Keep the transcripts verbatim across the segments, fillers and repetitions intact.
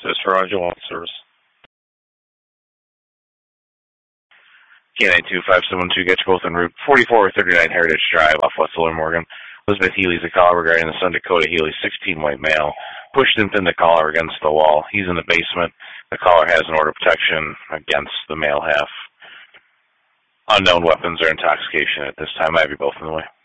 This is for Angel Service. K nine two five seven two, get you both en route. forty-four thirty-nine Heritage Drive off West Lower Morgan. Elizabeth Healy's a caller regarding the son Dakota Healy, sixteen, white male. Pushed and pinned the caller against the wall. He's in the basement. The caller has an order of protection against the male half. Unknown weapons or intoxication at this time. I have you both in the way.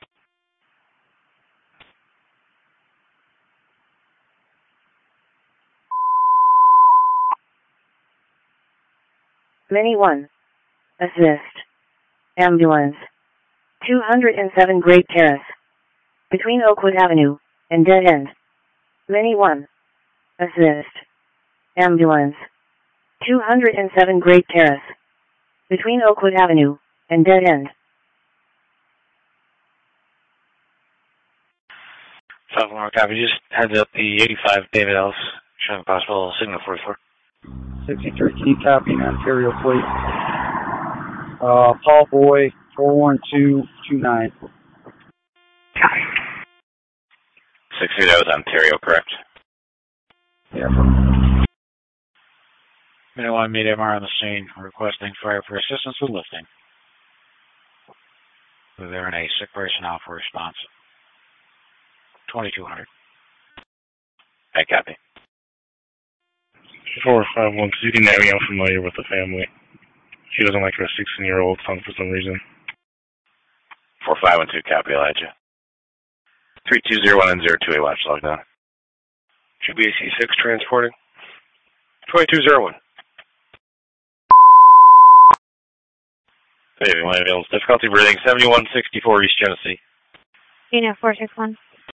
Mini one. Assist. Ambulance. two hundred seven Great Terrace. Between Oakwood Avenue and Dead End. Mini one. Assist. Ambulance. two hundred seven Great Terrace. Between Oakwood Avenue and Dead End. South Lamar copy. Just heads up the eighty-five David Ellis. Showing possible signal forty-four. sixty-three Key copy, Ontario plate. Uh, Paul Boy, four one two two nine. sixty, that was Ontario, correct? Yeah. Minute one, meet M R on the scene, requesting fire for assistance with lifting. We're there in a sick person out for response. twenty-two hundred. I copy. four five one, Judy Navy, I'm familiar with the family. She doesn't like her sixteen-year-old son for some reason. four five one two, copy, Elijah. three two zero one and zero two A, watch log down. G B A C six transporting. twenty-two zero one. Saving my avails. Difficulty breathing, seventy-one sixty-four East Genesee. Unit four six one.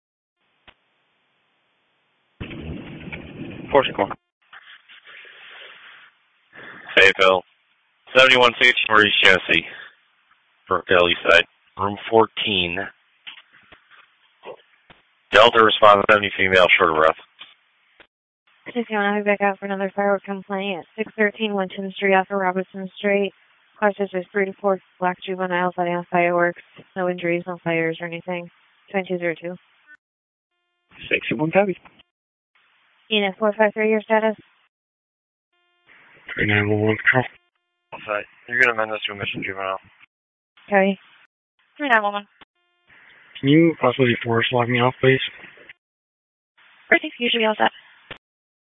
four six one. Say, Phil. seventy-one sixty-four East Genesee. Brookdale East Side. Room fourteen. Delta responds, seventy female, short of breath. If you want to be back out for another firework complaint at six thirteen Winton Street off of Robertson Street. Classes is three to four black juveniles letting off fireworks. No injuries, no fires or anything. twenty-two zero two. sixty-one copy. Unit four five three, your status? three nine one one, control. Outside. You're going to amend this to a mission juvenile. Okay. three nine one one. Can you possibly force log me off, please? Pretty usually all set.